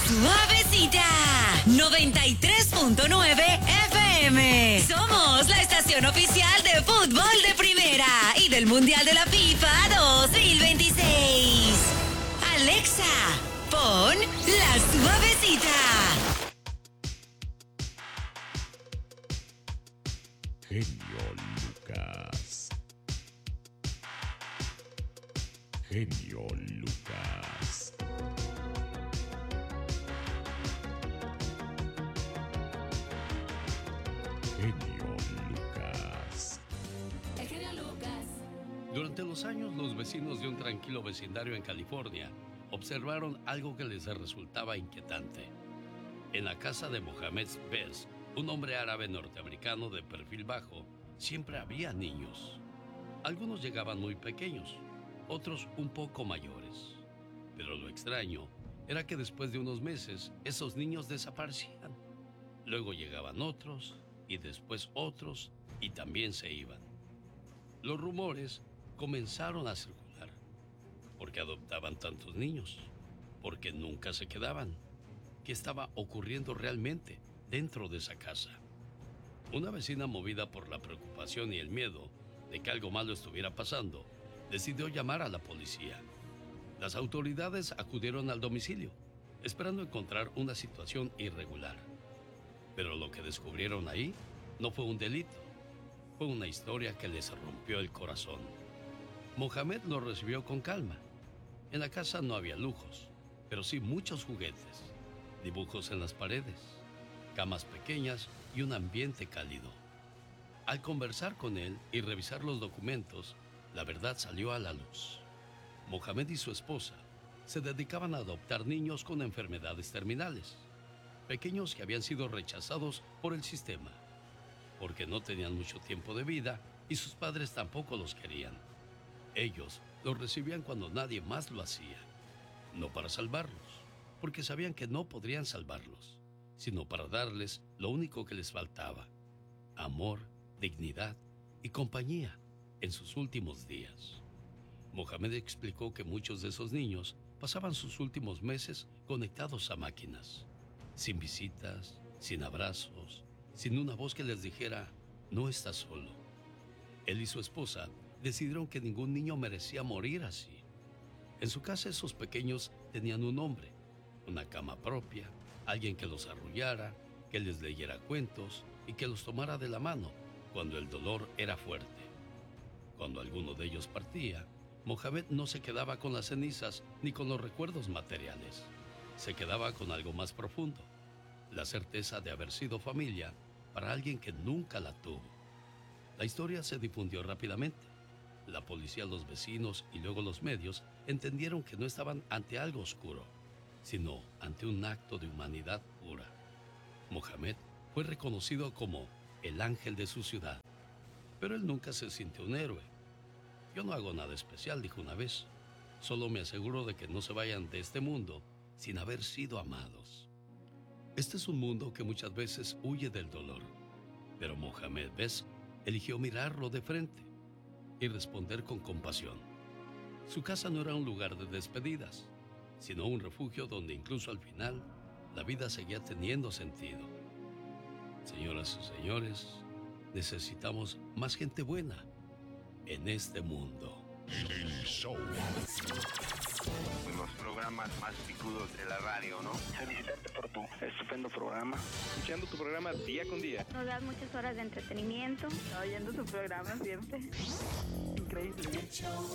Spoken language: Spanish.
Suavecita 93.9 FM. Somos la estación oficial de fútbol de primera y del Mundial de la FIFA 2026. Alexa, pon La Suavecita. Genio Lucas. Genio Lucas. Genio Lucas. El genio Lucas. Durante los años, los vecinos de un tranquilo vecindario en California observaron algo que les resultaba inquietante. En la casa de Mohamed Bes, un hombre árabe norteamericano de perfil bajo, siempre había niños. Algunos llegaban muy pequeños, otros un poco mayores. Pero lo extraño era que después de unos meses, esos niños desaparecían. Luego llegaban otros, y después otros, y también se iban. Los rumores comenzaron a circular. ¿Por qué adoptaban tantos niños? ¿Por qué nunca se quedaban? ¿Qué estaba ocurriendo realmente dentro de esa casa? Una vecina, movida por la preocupación y el miedo de que algo malo estuviera pasando, decidió llamar a la policía. Las autoridades acudieron al domicilio, esperando encontrar una situación irregular. Pero lo que descubrieron ahí no fue un delito, fue una historia que les rompió el corazón. Mohamed lo recibió con calma. En la casa no había lujos, pero sí muchos juguetes, dibujos en las paredes, camas pequeñas y un ambiente cálido. Al conversar con él y revisar los documentos, la verdad salió a la luz. Mohamed y su esposa se dedicaban a adoptar niños con enfermedades terminales, pequeños que habían sido rechazados por el sistema, porque no tenían mucho tiempo de vida y sus padres tampoco los querían. Ellos los recibían cuando nadie más lo hacía, no para salvarlos, porque sabían que no podrían salvarlos, sino para darles lo único que les faltaba: amor, dignidad y compañía en sus últimos días. Mohamed explicó que muchos de esos niños pasaban sus últimos meses conectados a máquinas, sin visitas, sin abrazos, sin una voz que les dijera: no estás solo. Él y su esposa decidieron que ningún niño merecía morir así. En su casa esos pequeños tenían un hombre, una cama propia, alguien que los arrullara, que les leyera cuentos y que los tomara de la mano cuando el dolor era fuerte. Cuando alguno de ellos partía, Mohamed no se quedaba con las cenizas ni con los recuerdos materiales. Se quedaba con algo más profundo: la certeza de haber sido familia para alguien que nunca la tuvo. La historia se difundió rápidamente. La policía, los vecinos y luego los medios entendieron que no estaban ante algo oscuro, sino ante un acto de humanidad pura. Mohamed fue reconocido como el ángel de su ciudad, pero él nunca se sintió un héroe. Yo no hago nada especial, dijo una vez. Solo me aseguro de que no se vayan de este mundo sin haber sido amados. Este es un mundo que muchas veces huye del dolor, pero Mohamed Bes eligió mirarlo de frente y responder con compasión. Su casa no era un lugar de despedidas, sino un refugio donde incluso al final la vida seguía teniendo sentido. Señoras y señores, necesitamos más gente buena en este mundo. El show. Los programas más picudos de la radio, ¿no? Felicitarte por tu estupendo programa. Escuchando tu programa día con día. Nos das muchas horas de entretenimiento. Oyendo tu programa siempre. Increíble. El show